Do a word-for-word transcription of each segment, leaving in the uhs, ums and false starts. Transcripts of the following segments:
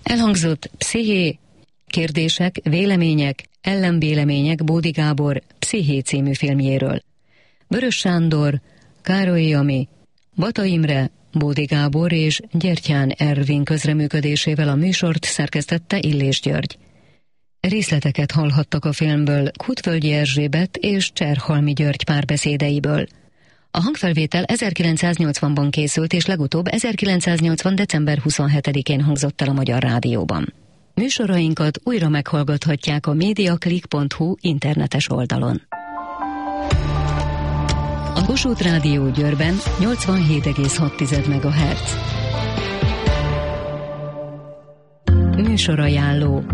Elhangzott Psziché, kérdések, vélemények, ellenvélemények Bódi Gábor Psziché című filmjéről. Vörös Sándor, Károly Jami, Bata Imre, Bódi Gábor és Gyertyán Ervin közreműködésével a műsort szerkesztette Illés György. Részleteket hallhattak a filmből Kútvölgyi Erzsébet és Cserhalmi György párbeszédeiből. A hangfelvétel ezerkilencszáznyolcvanban készült, és legutóbb ezerkilencszáznyolcvan. december huszonhetedikén hangzott el a Magyar Rádióban. Műsorainkat újra meghallgathatják a mediaclick pont hu internetes oldalon. A Kossuth Rádió Győrben nyolcvanhét egész hat megahertz. Műsorajánló.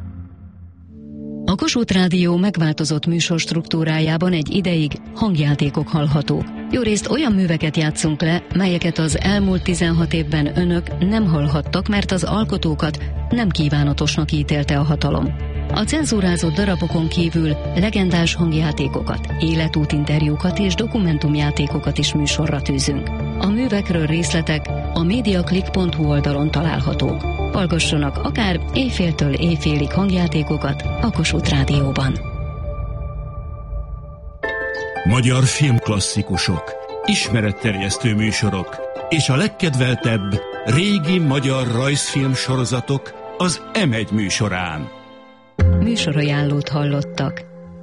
A Kossuth Rádió megváltozott műsorstruktúrájában egy ideig hangjátékok hallhatók. Jórészt olyan műveket játszunk le, melyeket az elmúlt tizenhat évben önök nem hallhattak, mert az alkotókat nem kívánatosnak ítélte a hatalom. A cenzúrázott darabokon kívül legendás hangjátékokat, életútinterjúkat és dokumentumjátékokat is műsorra tűzünk. A művekről részletek a mediaclick pont hu oldalon találhatók. Hallgassanak akár éjféltől éjfélig hangjátékokat a Kossuth Rádióban. Magyar filmklasszikusok, ismeretterjesztő műsorok és a legkedveltebb régi magyar rajzfilm sorozatok az em egy műsorán. Műsorajánlót hallottak.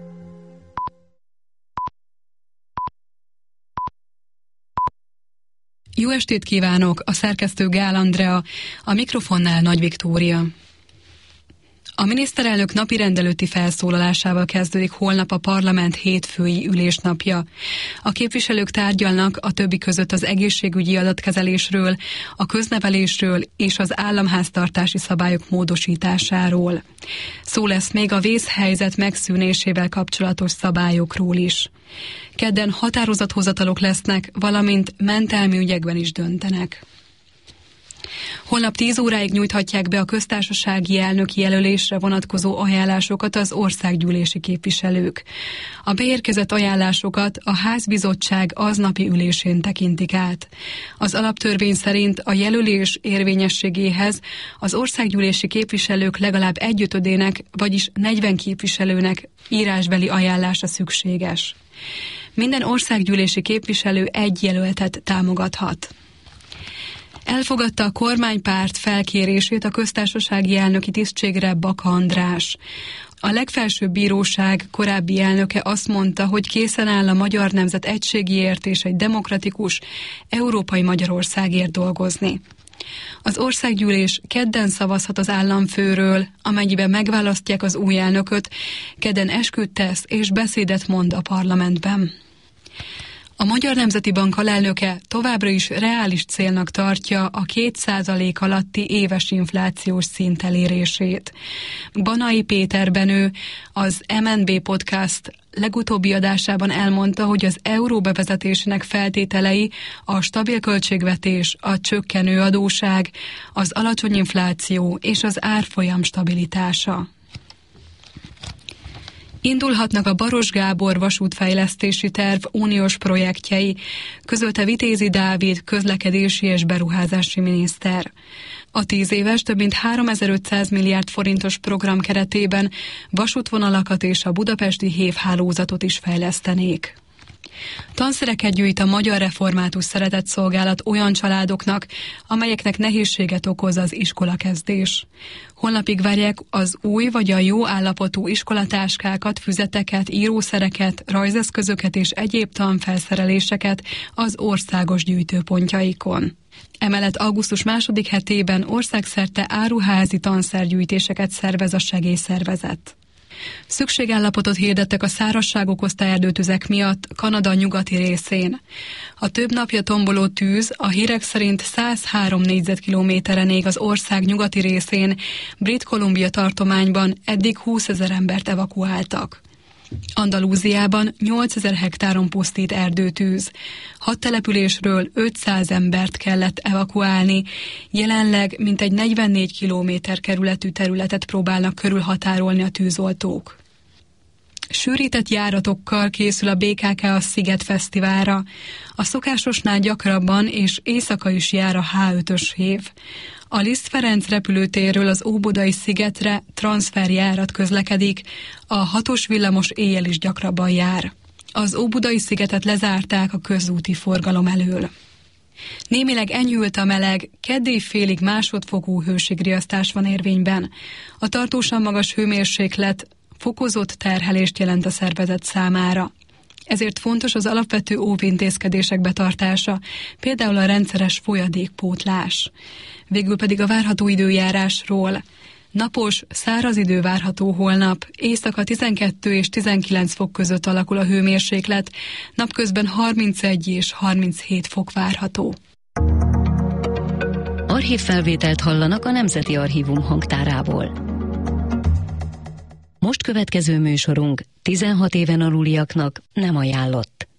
Jó estét kívánok, a szerkesztő Gál Andrea, a mikrofonnál Nagy Viktória. A miniszterelnök napi rendelőtti felszólalásával kezdődik holnap a parlament hétfői ülésnapja. A képviselők tárgyalnak a többi között az egészségügyi adatkezelésről, a köznevelésről és az államháztartási szabályok módosításáról. Szó lesz még a vészhelyzet megszűnésével kapcsolatos szabályokról is. Kedden határozathozatalok lesznek, valamint mentelmi ügyekben is döntenek. Holnap tíz óráig nyújthatják be a köztársasági elnöki jelölésre vonatkozó ajánlásokat az országgyűlési képviselők. A beérkezett ajánlásokat a házbizottság aznapi ülésén tekintik át. Az alaptörvény szerint a jelölés érvényességéhez az országgyűlési képviselők legalább egyötödének, vagyis negyven képviselőnek írásbeli ajánlása szükséges. Minden országgyűlési képviselő egy jelöltet támogathat. Elfogadta a kormánypárt felkérését a köztársasági elnöki tisztségre Baka András. A legfelsőbb bíróság korábbi elnöke azt mondta, hogy készen áll a magyar nemzet egységéért és egy demokratikus, európai Magyarországért dolgozni. Az országgyűlés kedden szavazhat az államfőről, amennyiben megválasztják az új elnököt, kedden esküt tesz és beszédet mond a parlamentben. A Magyar Nemzeti Bank alelnöke továbbra is reális célnak tartja a két százalék alatti éves inflációs szint elérését. Banai Péter Benő az em en bé Podcast legutóbbi adásában elmondta, hogy az euró bevezetésének feltételei a stabil költségvetés, a csökkenő adósság, az alacsony infláció és az árfolyam stabilitása. Indulhatnak a Baros Gábor vasútfejlesztési terv uniós projektjei, közölte Vitézi Dávid közlekedési és beruházási miniszter. A tíz éves, több mint háromezer-ötszáz milliárd forintos program keretében vasútvonalakat és a budapesti hévhálózatot is fejlesztenék. Tanszereket gyűjt a Magyar Református Szeretetszolgálat olyan családoknak, amelyeknek nehézséget okoz az iskolakezdés. Holnapig várják az új vagy a jó állapotú iskolatáskákat, füzeteket, írószereket, rajzeszközöket és egyéb tanfelszereléseket az országos gyűjtőpontjaikon. Emellett augusztus második hetében országszerte áruházi tanszergyűjtéseket szervez a segélyszervezet. Szükségállapotot hirdettek a szárazság okozta erdőtüzek miatt Kanada nyugati részén. A több napja tomboló tűz a hírek szerint száz három négyzetkilométeren ég az ország nyugati részén, Brit Columbia tartományban eddig húszezer embert evakuáltak. Andalúziában nyolcezer hektáron pusztít erdőtűz. Hat településről ötszáz embert kellett evakuálni. Jelenleg mintegy negyvennégy kilométer kerületű területet próbálnak körülhatárolni a tűzoltók. Sűrített járatokkal készül a bé ká ká a Sziget Fesztiválra. A szokásosnál gyakrabban és éjszaka is jár a há ötös hév. A Liszt Ferenc repülőtérről az Óbudai szigetre transzferjárat közlekedik, a hatos villamos éjjel is gyakrabban jár. Az Óbudai szigetet lezárták a közúti forgalom elől. Némileg enyhült a meleg, kedd félig másodfokú hőségriasztás van érvényben. A tartósan magas hőmérséklet fokozott terhelést jelent a szervezet számára. Ezért fontos az alapvető óvintézkedések betartása, például a rendszeres folyadékpótlás. Végül pedig a várható időjárásról. Napos, száraz idő várható holnap, éjszaka tizenkettő és tizenkilenc fok között alakul a hőmérséklet, napközben harmincegy és harminchét fok várható. Archívfelvételt hallanak a Nemzeti Archívum hangtárából. Most következő műsorunk tizenhat éven aluliaknak nem ajánlott.